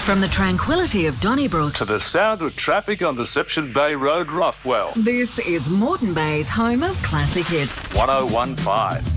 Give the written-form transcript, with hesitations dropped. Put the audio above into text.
From the tranquility of Donnybrook to the sound of traffic on Deception Bay Road, Roughwell. this is Moreton Bay's home of classic hits. 1015.